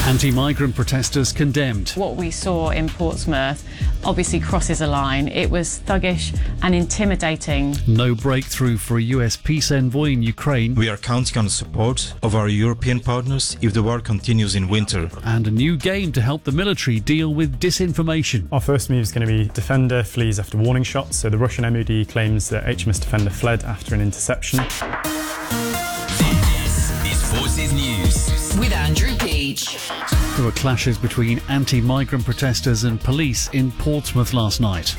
Anti-migrant protesters condemned. What we saw in Portsmouth obviously crosses a line. It was thuggish and intimidating. No breakthrough for a US peace envoy in Ukraine. We are counting on the support of our European partners if the war continues in winter. And a new game to help the military deal with disinformation. Our first move is going to be Defender flees after warning shots. So the Russian MOD claims that HMS Defender fled after an interception. This is Forces News with Andrew Peach. There were clashes between anti-migrant protesters and police in Portsmouth last night.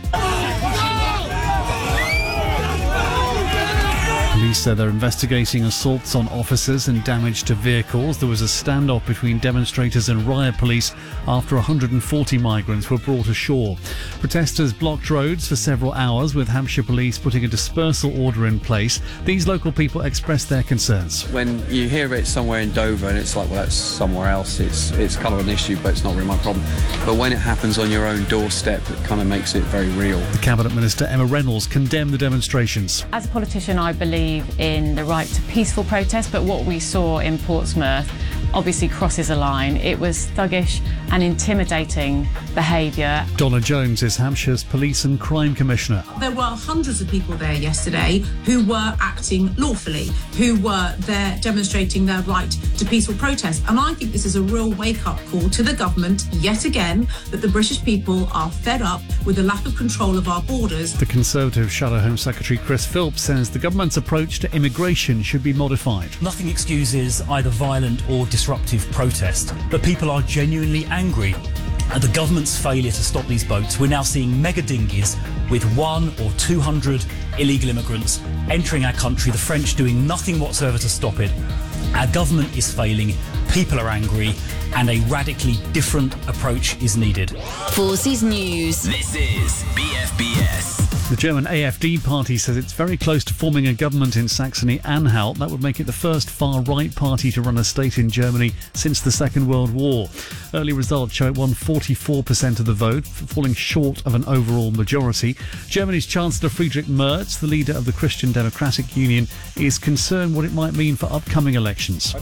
Police said they're investigating assaults on officers and damage to vehicles. There was a standoff between demonstrators and riot police after 140 migrants were brought ashore. Protesters blocked roads for several hours, with Hampshire Police putting a dispersal order in place. These local people expressed their concerns. When you hear it somewhere in Dover and it's like, well, that's somewhere else, it's kind of an issue, but it's not really my problem. But when it happens on your own doorstep, it kind of makes it very real. The Cabinet Minister Emma Reynolds condemned the demonstrations. As a politician, I believe in the right to peaceful protest, but what we saw in Portsmouth obviously crosses a line. It was thuggish and intimidating behaviour. Donna Jones is Hampshire's Police and Crime Commissioner. There were hundreds of people there yesterday who were acting lawfully, who were there demonstrating their right to peaceful protest. And I think this is a real wake-up call to the government, yet again, that the British people are fed up with the lack of control of our borders. The Conservative Shadow Home Secretary Chris Philps says the government's approach to immigration should be modified. Nothing excuses either violent or disruptive protest, but people are genuinely angry at the government's failure to stop these boats. We're now seeing mega dinghies with 100 or 200 illegal immigrants entering our country, the French doing nothing whatsoever to stop it. Our government is failing, people are angry, and a radically different approach is needed. Forces News. This is BFBS. The German AfD party says it's very close to forming a government in Saxony-Anhalt. That would make it the first far-right party to run a state in Germany since the Second World War. Early results show it won 44% of the vote, falling short of an overall majority. Germany's Chancellor Friedrich Merz, the leader of the Christian Democratic Union, is concerned what it might mean for upcoming elections.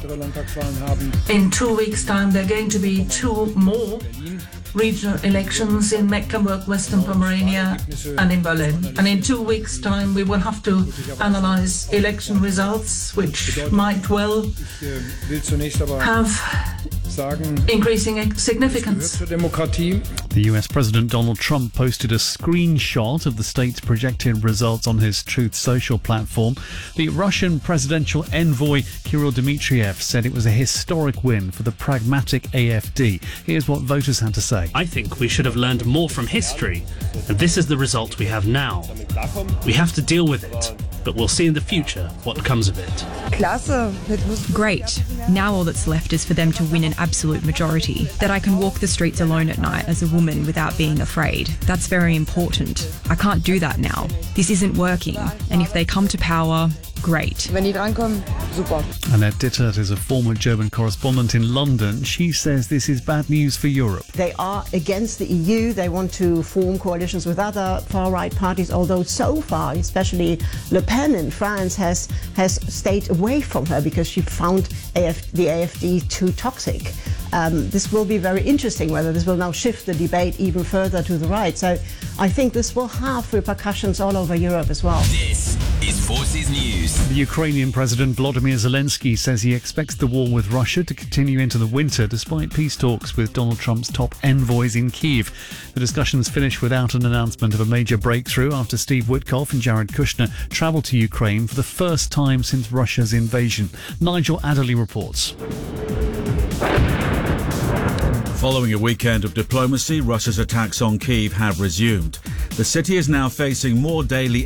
In 2 weeks' time, there are going to be 2 more regional elections in Mecklenburg, Western Pomerania and in Berlin. And in 2 weeks' time, we will have to analyse election results, which might well have increasing significance. The US President Donald Trump posted a screenshot of the state's projected results on his Truth Social platform. The Russian presidential envoy Kirill Dmitriev said it was a historic win for the pragmatic AfD. Here's what voters had to say. I think we should have learned more from history, and this is the result we have now. We have to deal with it, but we'll see in the future what comes of it. Great. Now all that's left is for them to win an absolute majority, that I can walk the streets alone at night as a woman without being afraid. That's very important. I can't do that now. This isn't working, and if they come to power, great. Annette Dittert is a former German correspondent in London. She says this is bad news for Europe. They are against the EU. They want to form coalitions with other far-right parties, although so far, especially Le Pen in France, has stayed away from her because she found the AfD too toxic. This will be very interesting whether this will now shift the debate even further to the right. So I think this will have repercussions all over Europe as well. This is Forces News. The Ukrainian President Volodymyr Zelensky says he expects the war with Russia to continue into the winter despite peace talks with Donald Trump's top envoys in Kyiv. The discussions finished without an announcement of a major breakthrough after Steve Witkoff and Jared Kushner travelled to Ukraine for the first time since Russia's invasion. Nigel Adderley reports. Following a weekend of diplomacy, Russia's attacks on Kyiv have resumed. The city is now facing more daily